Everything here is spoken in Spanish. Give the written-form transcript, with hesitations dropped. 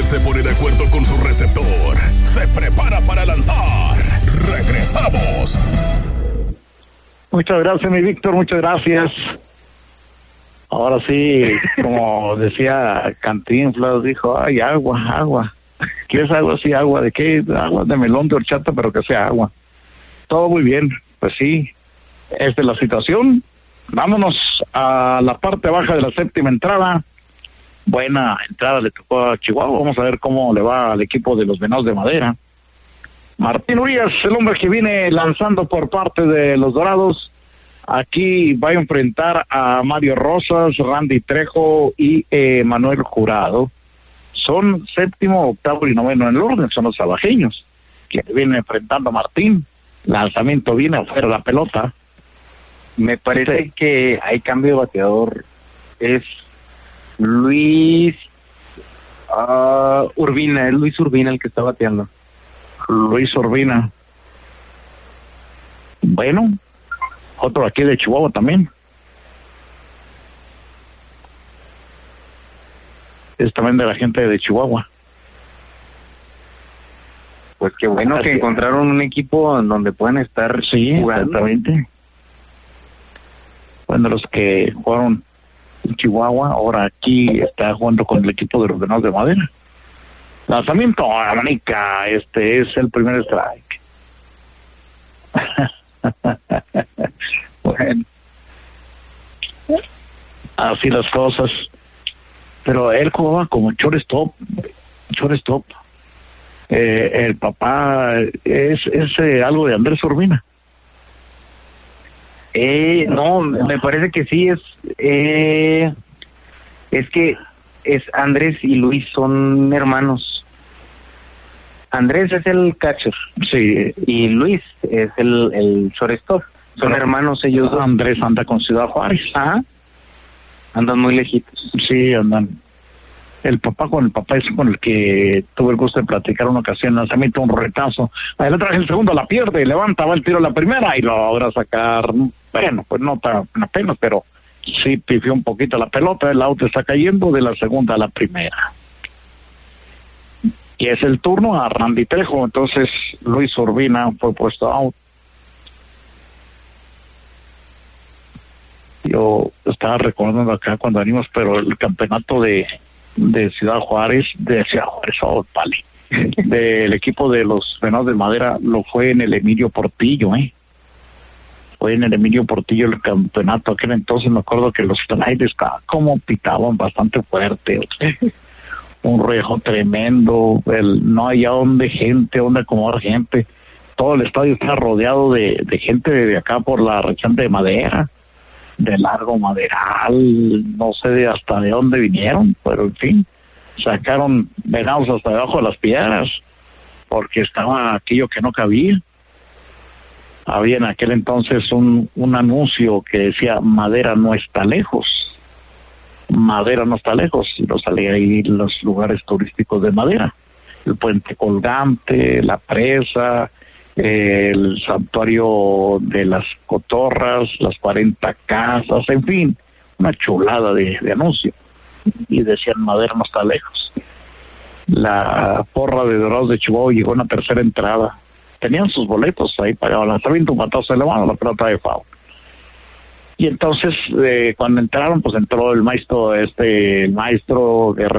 se pone de acuerdo con su receptor, se prepara para lanzar. ¡Regresamos! Muchas gracias, mi Víctor, muchas gracias. Ahora sí, como decía Cantinflas, dijo, ay, agua. ¿Quieres agua? Sí, agua. ¿De qué? Agua de melón, de horchata, pero que sea agua. Todo muy bien, pues sí. Esta es la situación. Vámonos a la parte baja de la séptima entrada. Buena entrada le tocó a Chihuahua. Vamos a ver cómo le va al equipo de los Venados de Madera. Martín Urias, el hombre que viene lanzando por parte de los Dorados. Aquí va a enfrentar a Mario Rosas, Randy Trejo y Manuel Jurado. Son séptimo, octavo y noveno en el orden, son los sabajeños que vienen enfrentando a Martín. Lanzamiento viene afuera la pelota. Me parece que hay cambio de bateador. Es Luis Urbina, es Luis Urbina el que está bateando. Luis Urbina. Bueno, otro aquí de Chihuahua también. Es también de la gente de Chihuahua. Pues qué bueno que encontraron un equipo en donde pueden estar jugando. Exactamente. Bueno, los que jugaron en Chihuahua, ahora aquí está jugando con el equipo de los Venados de Madera. Lanzamiento a manica, es el primer strike. Bueno, así las cosas. Pero él jugaba como shortstop. El papá es algo de Andrés Urbina. No, me parece que sí es que es Andrés y Luis son hermanos. Andrés es el catcher, sí, y Luis es el shortstop. Son hermanos ellos dos. Andrés anda con Ciudad Juárez. Ajá. Andan muy lejitos. Sí, andan. El papá es con el que tuve el gusto de platicar una ocasión, lanzamiento, un retazo. Ahí le traje el segundo, la pierde, levanta, va el tiro a la primera y logra sacar, bueno, pues no tan apenas, pero sí pifió un poquito la pelota, el auto está cayendo de la segunda a la primera. Y es el turno a Randy Trejo, entonces Luis Urbina fue puesto out. Yo estaba recordando acá cuando venimos, pero el campeonato de Ciudad Juárez, del equipo de los Venados de Madera, lo fue en el Emilio Portillo, Fue en el Emilio Portillo el campeonato. Aquel entonces me acuerdo que los Tonaides como pitaban bastante fuerte. Un rejo tremendo, no había donde acomodar gente. Todo el estadio está rodeado de gente de acá por la región de Madera, de Largo Maderal, no sé hasta de dónde vinieron, pero en fin, sacaron venados hasta debajo de las piedras, porque estaba aquello que no cabía. Había en aquel entonces un anuncio que decía, Madera no está lejos, y lo salía ahí los lugares turísticos de Madera, el puente colgante, la presa, el santuario de las cotorras, las 40 casas, en fin, una chulada de anuncio. Y decían, Madera no está lejos. La porra de Dorados de Chihuahua llegó a una tercera entrada. Tenían sus boletos ahí pagaban, lanzamiento, un patazo de la mano, la pelota de foul. Y entonces, cuando entraron, pues entró el maestro Guerrero